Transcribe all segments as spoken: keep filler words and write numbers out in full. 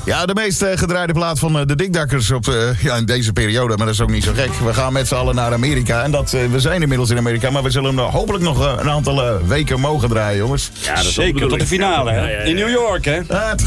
Ja, de meest uh, gedraaide plaat van uh, de Dikdakkers op, uh, ja, in deze periode. Maar dat is ook niet zo gek. We gaan met z'n allen naar Amerika. En dat, uh, we zijn inmiddels in Amerika. Maar we zullen hem hopelijk nog uh, een aantal uh, weken mogen draaien, jongens. Ja, dat is zeker tot de finale, hè? Ja, ja, ja. In New York, hè?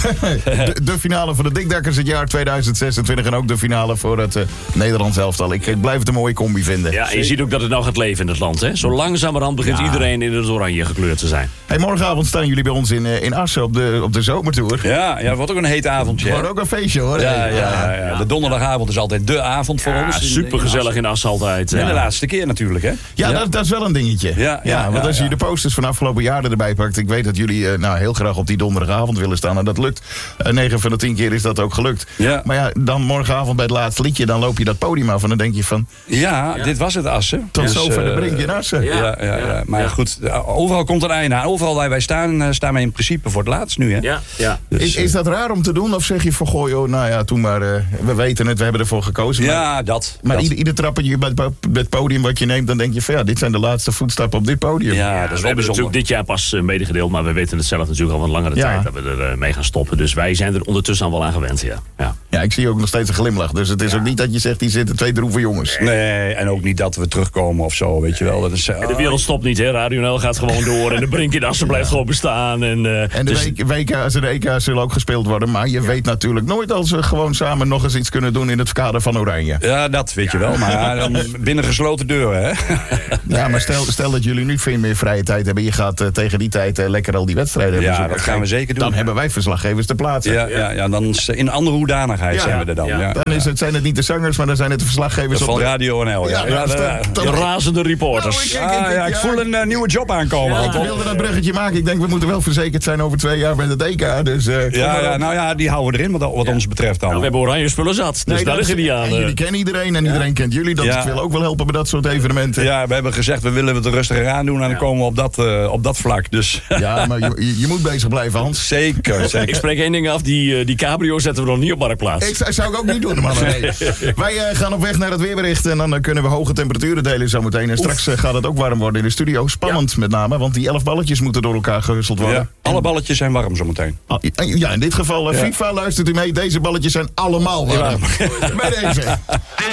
de, de finale voor de Dikdakkers het jaar tweeduizend zesentwintig. En ook de finale voor het uh, Nederlands elftal. Ik, ik blijf het een mooie combi vinden. Ja, en je ziet ook dat het nou gaat leven in het land, hè? Zo langzamerhand begint ja. iedereen in het oranje gekleurd te zijn. Hey, morgenavond staan jullie bij ons in, uh, in Assen op de, op de zomertour. Ja, ja, wordt ook een heet avondje. Wordt ook een feestje, hoor. Ja, ja, ja, ja. ja. De donderdagavond is altijd de avond voor ja, ons. Super gezellig in Assen altijd. Ja. En de laatste keer natuurlijk, hè? Ja, ja. Dat, dat is wel een dingetje. Ja, ja, ja, want als ja, je ja. de posters van afgelopen jaren erbij pakt. Ik weet dat jullie uh, nou, heel graag op die donderdagavond willen staan. En dat lukt. Uh, negen van de tien keer is dat ook gelukt. Ja. Maar ja, dan morgenavond bij het laatste liedje. Dan loop je dat podium af en dan denk je van... Ja, ja. dit was het Assen. Tot dus, zover uh, de brink in Assen. Ja, ja, ja, ja. Maar ja. goed, overal komt een einde aan. Overal waar wij staan, uh, staan wij in principe voor het laatst nu, hè? Ja, ja. Dus, is, is dat raar om te doen? Of zeg je van, goh, joh, nou ja, toen maar... Uh, we weten het, we hebben ervoor gekozen. Ja, maar, dat. Maar dat. Ieder, ieder trappetje bij het podium wat je neemt, dan denk je van, ja, dit zijn de laatste voetstappen op dit podium. Ja, ja, dat is wel bijzonder. Natuurlijk dit jaar pas uh, medegedeeld, maar we weten het zelf natuurlijk al van langere ja. tijd dat we er uh, mee gaan stoppen. Dus wij zijn er ondertussen al wel aan gewend, ja. Ja, ja ik zie ook nog steeds een glimlach. Dus het is ja. ook niet dat je zegt, die zitten twee droeve jongens. Nee, en ook niet dat we terugkomen of zo, weet je wel. Dat is, uh, en de wereld stopt niet, hè. Radio N L gaat gewoon door en de brink in Assen blijft ja. gewoon bestaan. En, uh, en de dus... W K's en de E K's zullen ook gespeeld worden. Maar je ja. weet natuurlijk nooit als we gewoon samen nog eens iets kunnen doen in het kader van Oranje. Ja, dat weet je wel. Maar dan binnen gesloten deuren, hè. Ja, maar stel, stel dat jullie nu veel meer vrije tijd hebben. Je gaat uh, tegen die tijd uh, lekker al die wedstrijden ja, hebben. Ja, dat gaan we zeker doen. Dan ja. hebben wij verslaggevers te plaatsen. Ja, ja, ja, dan is, in andere hoedanigheid ja, zijn we er dan. Ja. Ja. Dan is het, zijn het niet de zangers, maar dan zijn het de verslaggevers van op de... Radio N L. Ja, ja, ja, de, de, de razende reporters. Nou, ik, ik, ik, ah, ja, ik voel een uh, nieuwe job aankomen. Ja, ik wilde dat bruggetje maken. Ik denk, we moeten wel verzekerd zijn over twee jaar met het E K. Dus, uh, ja, ja, nou ja, die houden we erin wat, wat ja. ons betreft dan. Nou, we hebben oranje spullen zat, dus nee, daar is er niet aan. En jullie kennen iedereen en ja. iedereen kent jullie. Dat ja. wil ook wel helpen bij dat soort evenementen. Ja, we hebben gezegd, we willen het rustiger aan doen en dan ja. komen we op dat, uh, op dat vlak. Dus. Ja, maar je, je moet bezig blijven, Hans. Zeker, zeker. Ik spreek één ding af, die, uh, die cabrio zetten we nog niet op Marktplaats. Ik zou ik ook niet doen, man. Nee. Wij uh, gaan op weg naar het weerbericht en dan uh, kunnen we hoge temperaturen delen zometeen. En straks uh, gaat het ook warm worden in de studio. Spannend ja. met name, want die elf balletjes moeten door elkaar gehusteld worden. Ja. Alle balletjes zijn warm zometeen. Ah, ja, in dit geval, uh, ja. FIFA, luistert u mee. Deze balletjes zijn allemaal warm. Ja. Bij deze.